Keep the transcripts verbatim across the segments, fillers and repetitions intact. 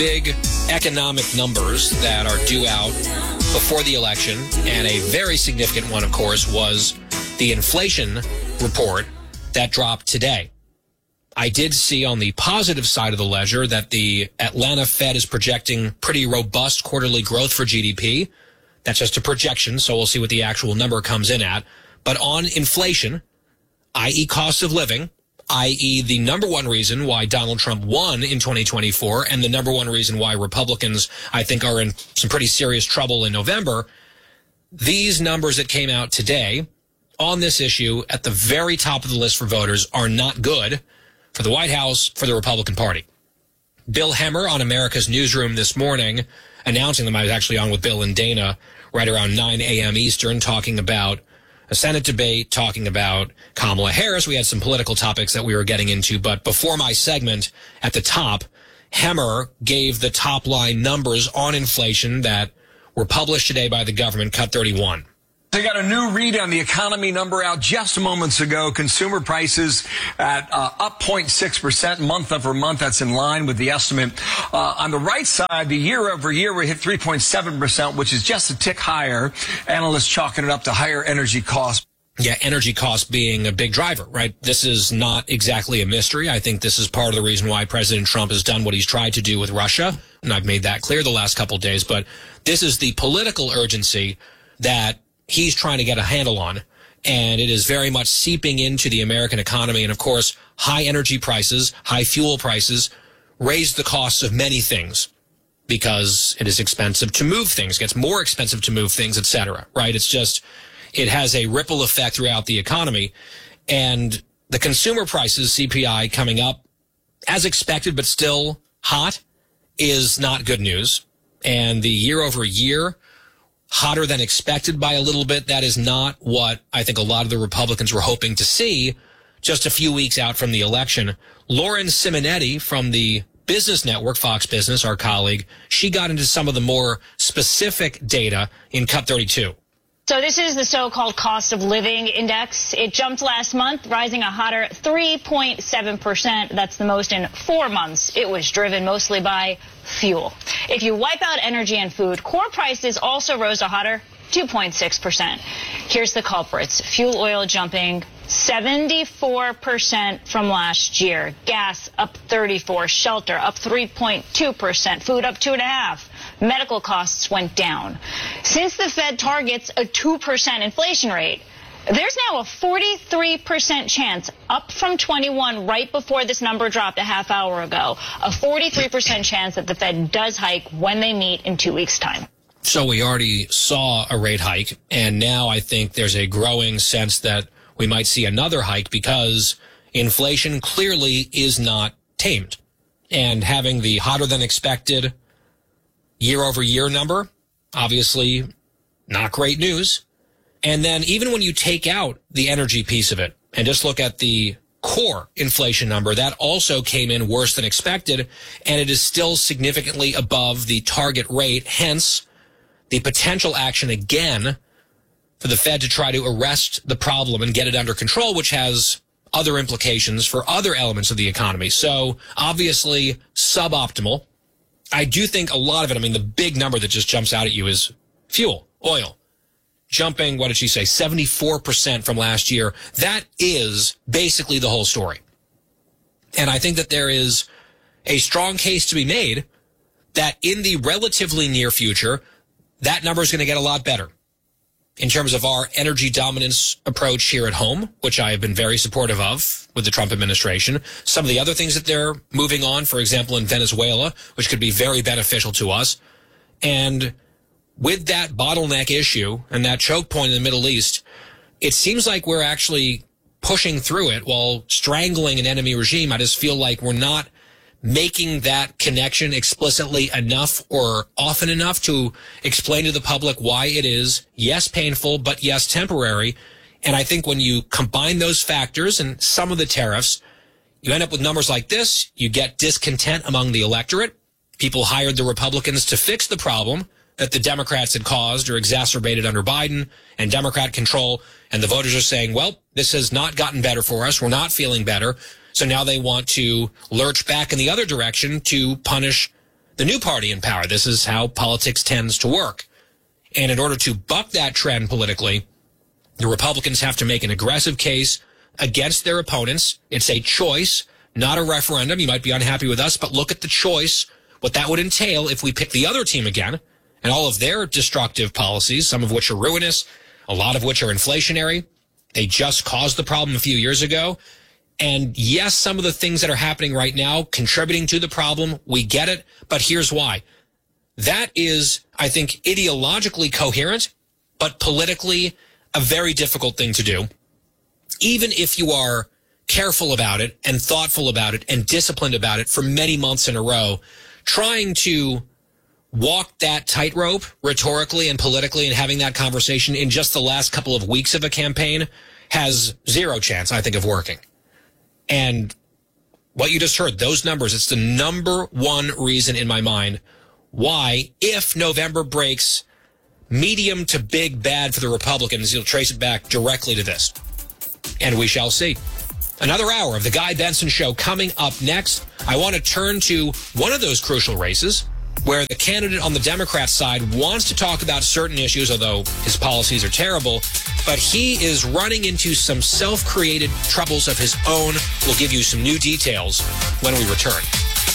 big economic numbers that are due out before the election, and a very significant one, of course, was the inflation report that dropped today. I did see on the positive side of the ledger that the Atlanta Fed is projecting pretty robust quarterly growth for G D P. That's just a projection, so we'll see what the actual number comes in at. But on inflation, that is cost of living, that is the number one reason why Donald Trump won in twenty twenty-four, and the number one reason why Republicans, I think, are in some pretty serious trouble in November, these numbers that came out today on this issue at the very top of the list for voters are not good for the White House, for the Republican Party. Bill Hemmer on America's Newsroom this morning announcing them. I was actually on with Bill and Dana right around nine a.m. Eastern talking about a Senate debate, talking about Kamala Harris. We had some political topics that we were getting into, but before my segment at the top, Hemmer gave the top line numbers on inflation that were published today by the government, Cut thirty-one. They got a new read on the economy number out just moments ago. Consumer prices at uh, up zero point six percent month over month. That's in line with the estimate. Uh, on the right side, the year over year, we hit three point seven percent, which is just a tick higher. Analysts chalking it up to higher energy costs. Yeah, energy costs being a big driver, right? This is not exactly a mystery. I think this is part of the reason why President Trump has done what he's tried to do with Russia. And I've made that clear the last couple of days. But this is the political urgency that he's trying to get a handle on, and it is very much seeping into the American economy. And, of course, high energy prices, high fuel prices raise the costs of many things because it is expensive to move things, gets more expensive to move things, et cetera, right? It's just, it has a ripple effect throughout the economy. And the consumer prices, C P I, coming up as expected but still hot is not good news. And the year over year, hotter than expected by a little bit. That is not what I think a lot of the Republicans were hoping to see just a few weeks out from the election. Lauren Simonetti from the Business Network, Fox Business, our colleague, she got into some of the more specific data in Cut thirty-two. So this is the so-called cost of living index. It jumped last month, rising a hotter three point seven percent. That's the most in four months. It was driven mostly by fuel. If you wipe out energy and food, core prices also rose a hotter two point six percent. Here's the culprits. Fuel oil jumping seventy-four percent from last year. Gas up thirty-four. Shelter up three point two percent. Food up two point five percent. Medical costs went down. Since the Fed targets a two percent inflation rate, there's now a forty-three percent chance, up from twenty-one right before this number dropped a half hour ago, a forty-three percent chance that the Fed does hike when they meet in two weeks' time. So we already saw a rate hike, and now I think there's a growing sense that we might see another hike because inflation clearly is not tamed. And having the hotter than expected year-over-year number, obviously not great news. And then even when you take out the energy piece of it and just look at the core inflation number, that also came in worse than expected, and it is still significantly above the target rate, hence the potential action again for the Fed to try to arrest the problem and get it under control, which has other implications for other elements of the economy. So obviously suboptimal. I do think a lot of it, I mean, the big number that just jumps out at you is fuel, oil, jumping, what did she say, seventy-four percent from last year. That is basically the whole story. And I think that there is a strong case to be made that in the relatively near future, that number is going to get a lot better in terms of our energy dominance approach here at home, which I have been very supportive of with the Trump administration. Some of the other things that they're moving on, for example, in Venezuela, which could be very beneficial to us. And with that bottleneck issue and that choke point in the Middle East, it seems like we're actually pushing through it while strangling an enemy regime. I just feel like we're not making that connection explicitly enough or often enough to explain to the public why it is, yes, painful, but yes, temporary. And I think when you combine those factors and some of the tariffs, you end up with numbers like this. You get discontent among the electorate. People hired the Republicans to fix the problem that the Democrats had caused or exacerbated under Biden and Democrat control. And the voters are saying, well, this has not gotten better for us. We're not feeling better. So now they want to lurch back in the other direction to punish the new party in power. This is how politics tends to work. And in order to buck that trend politically, the Republicans have to make an aggressive case against their opponents. It's a choice, not a referendum. You might be unhappy with us, but look at the choice, what that would entail if we pick the other team again and all of their destructive policies, some of which are ruinous, a lot of which are inflationary. They just caused the problem a few years ago. And yes, some of the things that are happening right now contributing to the problem, we get it, but here's why. That is, I think, ideologically coherent, but politically a very difficult thing to do. Even if you are careful about it and thoughtful about it and disciplined about it for many months in a row, trying to walk that tightrope rhetorically and politically and having that conversation in just the last couple of weeks of a campaign has zero chance, I think, of working. And what you just heard, those numbers, it's the number one reason in my mind why, if November breaks medium to big bad for the Republicans, you'll trace it back directly to this. And we shall see. Another hour of the Guy Benson Show coming up next. I want to turn to one of those crucial races where the candidate on the Democrat side wants to talk about certain issues, although his policies are terrible, but he is running into some self-created troubles of his own. We'll give you some new details when we return.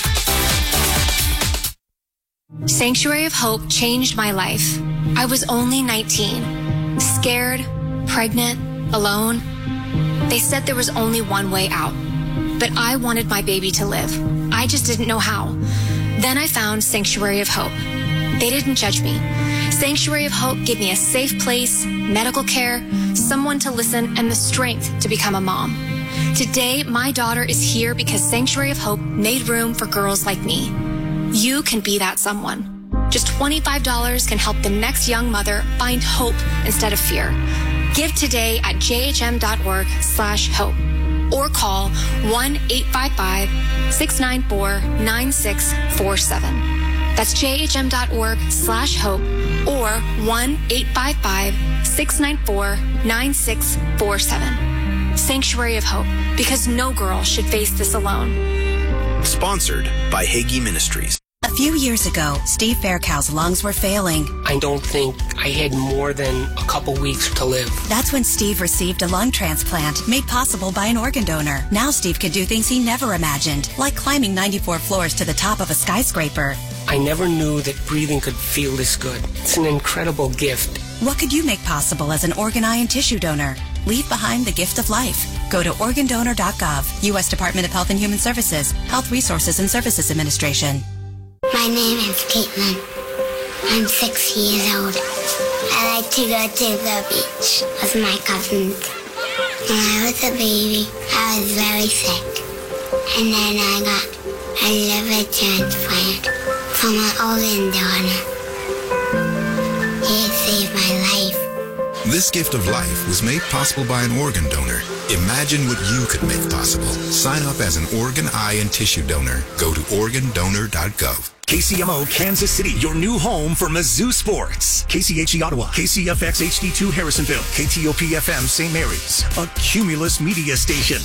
Sanctuary of Hope changed my life. I was only nineteen, scared, pregnant, alone. They said there was only one way out, but I wanted my baby to live. I just didn't know how. Then I found Sanctuary of Hope. They didn't judge me. Sanctuary of Hope gave me a safe place, medical care, someone to listen, and the strength to become a mom. Today, my daughter is here because Sanctuary of Hope made room for girls like me. You can be that someone. Just twenty-five dollars can help the next young mother find hope instead of fear. Give today at jhm.org slash hope or call one eight five five, six nine four, nine six four seven. That's jhm.org slash hope or one eight five five, six nine four, nine six four seven. Sanctuary of Hope, because no girl should face this alone. Sponsored by Hagee Ministries. A few years ago, Steve Faircow's lungs were failing. I don't think I had more than a couple weeks to live. That's when Steve received a lung transplant made possible by an organ donor. Now Steve can do things he never imagined, like climbing ninety-four floors to the top of a skyscraper. I never knew that breathing could feel this good. It's an incredible gift. What could you make possible as an organ, eye, and tissue donor? Leave behind the gift of life. Go to organ donor dot gov, U S Department of Health and Human Services, Health Resources and Services Administration. My name is Caitlin. I'm six years old. I like to go to the beach with my cousins. When I was a baby, I was very sick. And then I got a liver transplant from an organ donor. It saved my life. This gift of life was made possible by an organ donor. Imagine what you could make possible. Sign up as an organ, eye, and tissue donor. Go to organ donor dot gov. K C M O Kansas City, your new home for Mizzou sports. K C H E Ottawa, K C F X H D two Harrisonville, K T O P F M Saint Mary's, a Cumulus media station.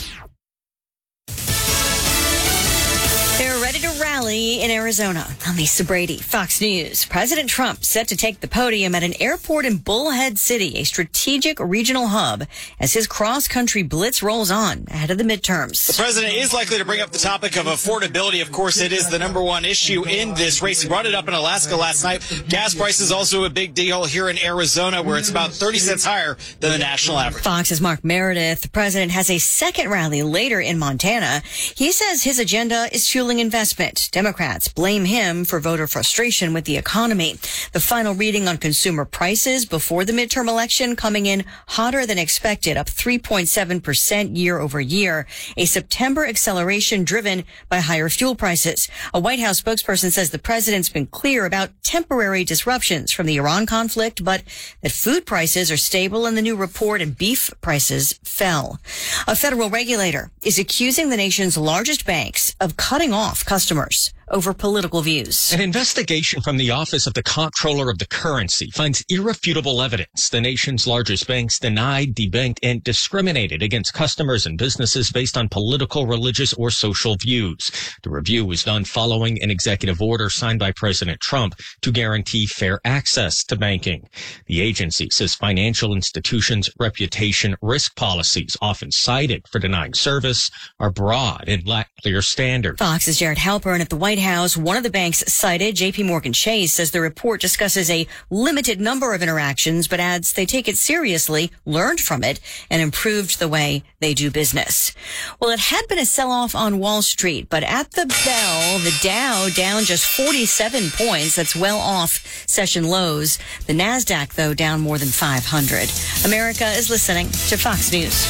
They're ready to rally in Arizona. I'm Lisa Brady, Fox News. President Trump set to take the podium at an airport in Bullhead City, a strategic regional hub, as his cross-country blitz rolls on ahead of the midterms. The president is likely to bring up the topic of affordability. Of course, it is the number one issue in this race. He brought it up in Alaska last night. Gas prices also a big deal here in Arizona, where it's about thirty cents higher than the national average. Fox's Mark Meredith. The president has a second rally later in Montana. He says his agenda is fueling investment. Democrats blame him for voter frustration with the economy. The final reading on consumer prices before the midterm election coming in hotter than expected, up three point seven percent year over year. A September acceleration driven by higher fuel prices. A White House spokesperson says the president's been clear about temporary disruptions from the Iran conflict, but that food prices are stable in the new report and beef prices fell. A federal regulator is accusing the nation's largest banks of cutting off customers over political views. An investigation from the Office of the Comptroller of the Currency finds irrefutable evidence the nation's largest banks denied, debanked, and discriminated against customers and businesses based on political, religious, or social views. The review was done following an executive order signed by President Trump to guarantee fair access to banking. The agency says financial institutions' reputation risk policies, often cited for denying service, are broad and lack clear standards. Fox's Jared Halpern at the White House. One of the banks cited, J P Morgan Chase, says the report discusses a limited number of interactions, but adds they take it seriously, learned from it, and improved the way they do business. Well, it had been a sell-off on Wall Street, but at the bell, the Dow down just forty-seven points. That's well off session lows. The NASDAQ, though, down more than five hundred. America is listening to Fox News.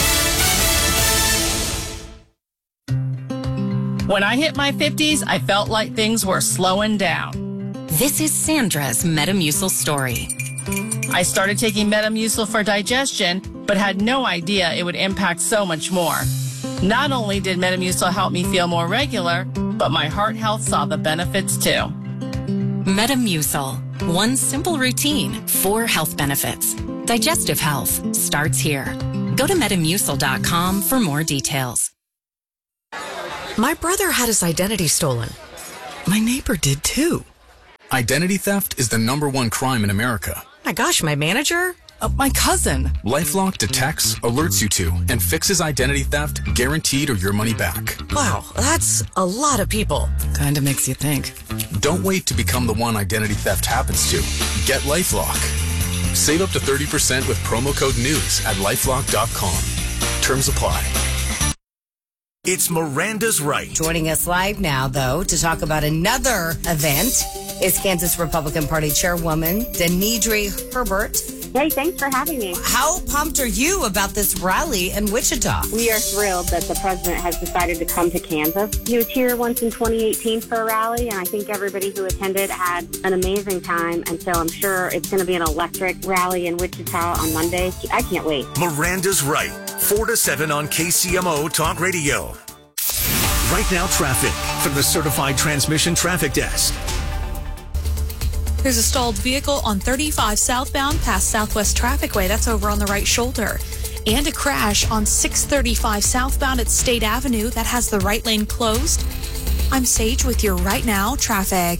When I hit my fifties, I felt like things were slowing down. This is Sandra's Metamucil story. I started taking Metamucil for digestion, but had no idea it would impact so much more. Not only did Metamucil help me feel more regular, but my heart health saw the benefits too. Metamucil. One simple routine, four health benefits. Digestive health starts here. Go to metamucil dot com for more details. My brother had his identity stolen. My neighbor did too. Identity theft is the number one crime in America. My gosh, my manager? Uh, my cousin. LifeLock detects, alerts you to, and fixes identity theft guaranteed or your money back. Wow, that's a lot of people. Kinda makes you think. Don't wait to become the one identity theft happens to. Get LifeLock. Save up to thirty percent with promo code NEWS at lifelock dot com. Terms apply. It's Miranda's Right. Joining us live now, though, to talk about another event is Kansas Republican Party Chairwoman Denidre Herbert. Hey, thanks for having me. How pumped are you about this rally in Wichita? We are thrilled that the president has decided to come to Kansas. He was here once in twenty eighteen for a rally, and I think everybody who attended had an amazing time. And so I'm sure it's going to be an electric rally in Wichita on Monday. I can't wait. Miranda's Right, four to seven on K C M O Talk Radio. Right now, traffic from the Certified Transmission Traffic Desk. There's a stalled vehicle on thirty-five southbound past Southwest Trafficway. That's over on the right shoulder. And a crash on six thirty-five southbound at State Avenue. That has the right lane closed. I'm Sage with your Right Now traffic.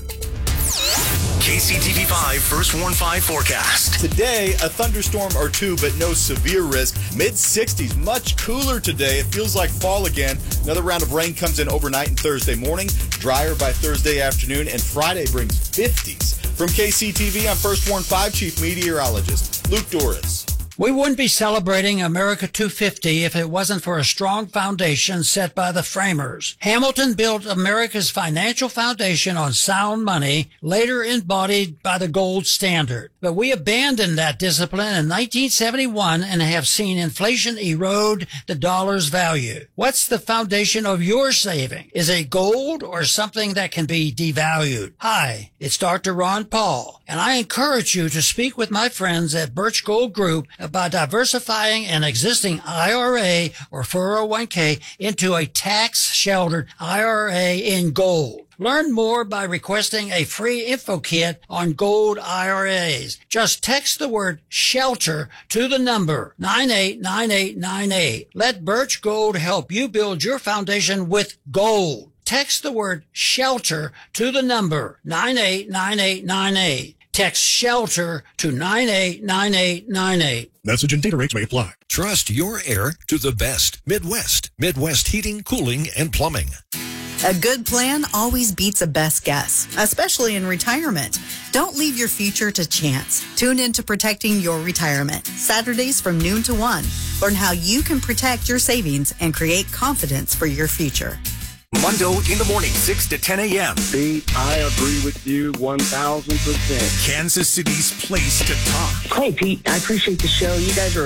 K C T V five First Warn five forecast. Today, a thunderstorm or two, but no severe risk. mid sixties, much cooler today. It feels like fall again. Another round of rain comes in overnight and Thursday morning. Drier by Thursday afternoon, and Friday brings fifties. From K C T V, I'm First Warn five Chief Meteorologist Luke Doris. We wouldn't be celebrating America two fifty if it wasn't for a strong foundation set by the framers. Hamilton built America's financial foundation on sound money, later embodied by the gold standard. But we abandoned that discipline in nineteen seventy-one and have seen inflation erode the dollar's value. What's the foundation of your saving? Is it gold or something that can be devalued? Hi, it's Doctor Ron Paul, and I encourage you to speak with my friends at Birch Gold Group about diversifying an existing I R A or four oh one k into a tax-sheltered I R A in gold. Learn more by requesting a free info kit on gold I R As. Just text the word SHELTER to the number nine eight nine eight nine eight. Let Birch Gold help you build your foundation with gold. Text the word SHELTER to the number nine eight nine eight nine eight. Text SHELTER to nine eight nine eight nine eight. Message and data rates may apply. Trust your air to the best. Midwest. Midwest Heating, Cooling, and Plumbing. A good plan always beats a best guess, especially in retirement. Don't leave your future to chance. Tune in to Protecting Your Retirement, Saturdays from noon to one. Learn how you can protect your savings and create confidence for your future. Mundo in the morning, six to ten a.m. Pete, I agree with you one thousand percent. Kansas City's place to talk. Hey, Pete, I appreciate the show. You guys are